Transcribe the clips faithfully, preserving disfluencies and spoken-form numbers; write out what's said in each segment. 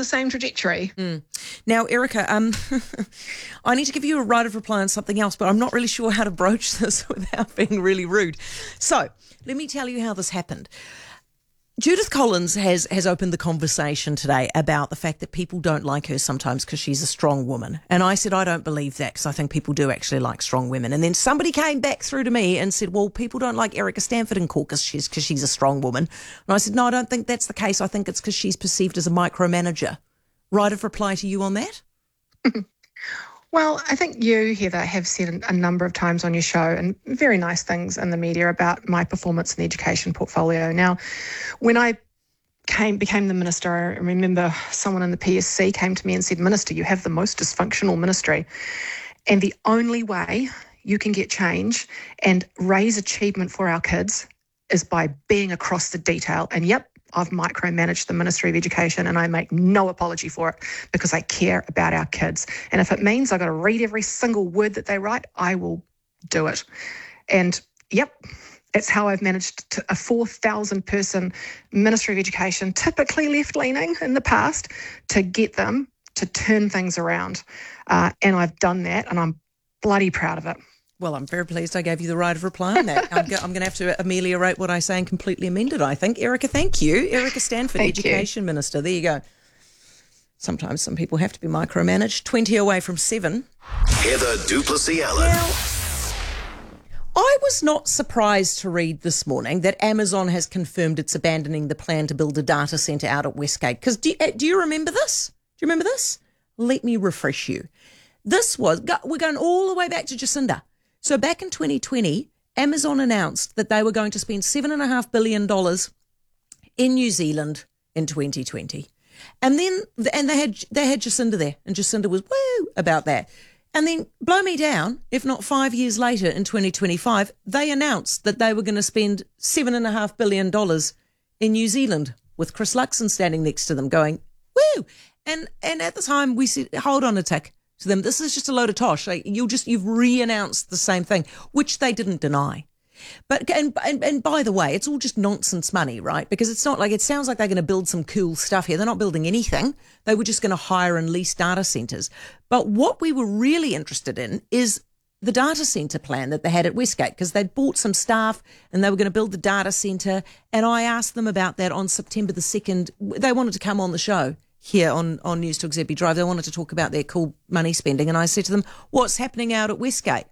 the same trajectory. Mm. Now, Erica, um, I need to give you a right of reply on something else, but I'm not really sure how to broach this without being really rude. So let me tell you how this happened. Judith Collins has has opened the conversation today about the fact that people don't like her sometimes because she's a strong woman. And I said, I don't believe that, because I think people do actually like strong women. And then somebody came back through to me and said, well, people don't like Erica Stanford in caucus because she's, she's a strong woman. And I said, no, I don't think that's the case. I think it's because she's perceived as a micromanager. Right of reply to you on that? Well, I think you, Heather, have said a number of times on your show and very nice things in the media about my performance in the education portfolio. Now, when I came became the minister, I remember someone in the P S C came to me and said, Minister, you have the most dysfunctional ministry. And the only way you can get change and raise achievement for our kids is by being across the detail. And yep, I've micromanaged the Ministry of Education, and I make no apology for it because I care about our kids. And if it means I've got to read every single word that they write, I will do it. And yep, it's how I've managed to, a four thousand person Ministry of Education, typically left-leaning in the past, to get them to turn things around. Uh, and I've done that, and I'm bloody proud of it. Well, I'm very pleased I gave you the right of reply on that. I'm, go- I'm going to have to ameliorate what I say and completely amend it, I think. Erica, thank you. Erica Stanford, thank Education you. Minister. There you go. Sometimes some people have to be micromanaged. twenty away from seven. Heather du Plessis-Allen. Now, I was not surprised to read this morning that Amazon has confirmed it's abandoning the plan to build a data centre out at Westgate. Because do, uh, do you remember this? Do you remember this? Let me refresh you. This was, we're going all the way back to Jacinda. So back in twenty twenty, Amazon announced that they were going to spend seven point five billion dollars in New Zealand in twenty twenty. And then and they had they had Jacinda there, and Jacinda was woo about that. And then blow me down, if not five years later in twenty twenty-five, they announced that they were going to spend seven point five billion dollars in New Zealand, with Chris Luxon standing next to them going, woo! And and at the time we said, hold on a tick. To them, this is just a load of tosh. Like, you'll just you've re-announced the same thing, which they didn't deny. But and, and and by the way, it's all just nonsense money, right? Because it's not like it sounds like they're going to build some cool stuff here. They're not building anything. They were just going to hire and lease data centres. But what we were really interested in is the data centre plan that they had at Westgate, because they'd bought some staff and they were going to build the data centre. And I asked them about that on September the second. They wanted to come on the show here on, on News Talk Z B Drive. They wanted to talk about their cool money spending. And I said to them, what's happening out at Westgate?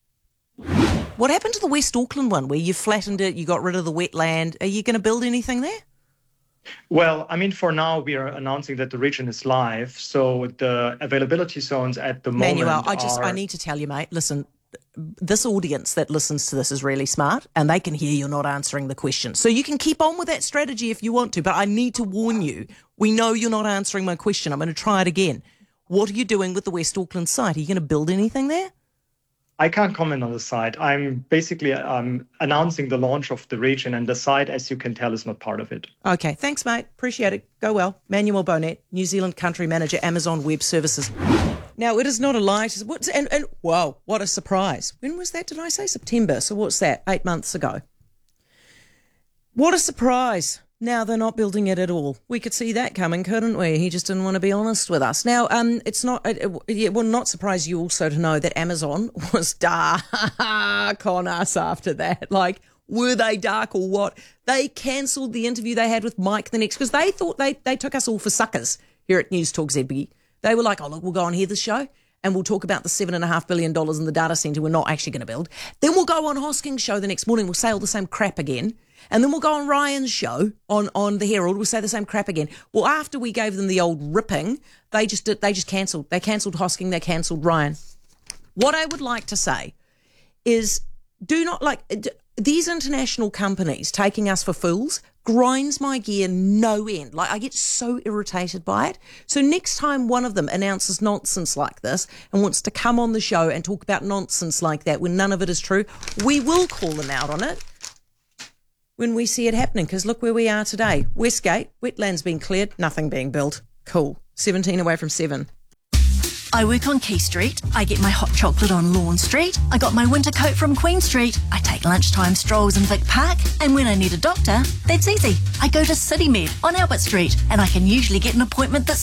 What happened to the West Auckland one where you flattened it, you got rid of the wetland? Are you going to build anything there? Well, I mean, for now, we are announcing that the region is live. So the availability zones at the moment Manuel, I just, are... I need to tell you, mate, listen, this audience that listens to this is really smart, and they can hear you're not answering the question. So you can keep on with that strategy if you want to, but I need to warn you, we know you're not answering my question. I'm going to try it again. What are you doing with the West Auckland site? Are you going to build anything there? I can't comment on the site. I'm basically um, announcing the launch of the region, and the site, as you can tell, is not part of it. Okay, thanks, mate. Appreciate it. Go well. Manuel Bonet, New Zealand Country Manager, Amazon Web Services. Now, it is not a lie. To, what's, and, and wow, what a surprise. When was that? Did I say September? So what's that? Eight months ago. What a surprise. Now they're not building it at all. We could see that coming, couldn't we? He just didn't want to be honest with us. Now, um, it's not, it, it will not surprise you also to know that Amazon was dark on us after that. Like, were they dark or what? They cancelled the interview they had with Mike the next, because they thought they, they took us all for suckers here at News Talk Z B. They were like, oh, look, we'll go on here this show and we'll talk about the seven point five billion dollars in the data centre we're not actually going to build. Then we'll go on Hosking's show the next morning. We'll say all the same crap again. And then we'll go on Ryan's show on, on the Herald. We'll say the same crap again. Well, after we gave them the old ripping, they just did, they just cancelled. They cancelled Hosking. They cancelled Ryan. What I would like to say is, do not like d- these international companies taking us for fools grinds my gear no end. Like, I get so irritated by it. So next time one of them announces nonsense like this and wants to come on the show and talk about nonsense like that when none of it is true, we will call them out on it when we see it happening. Because look where we are today. Westgate, wetlands being cleared, nothing being built. Cool. seventeen away from seven. I work on Key Street. I get my hot chocolate on Lawn Street. I got my winter coat from Queen Street. I take lunchtime strolls in Vic Park. And when I need a doctor, that's easy. I go to CityMed on Albert Street. And I can usually get an appointment that's